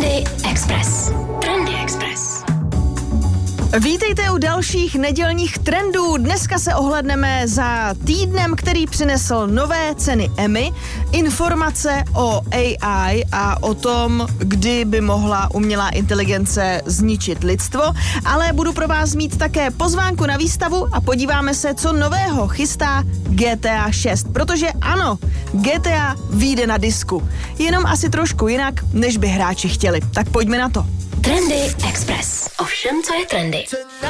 Trendy Express. Trendy Express. Vítejte u dalších nedělních trendů. Dneska se ohlédneme za týdnem, který přinesl nové ceny Emmy, informace o AI a o tom, kdy by mohla umělá inteligence zničit lidstvo, ale budu pro vás mít také pozvánku na výstavu a podíváme se, co nového chystá GTA 6, protože ano, GTA vyjde na disku, jenom asi trošku jinak, než by hráči chtěli. Tak pojďme na to. Trendy Express. Ovšem, co je trendy.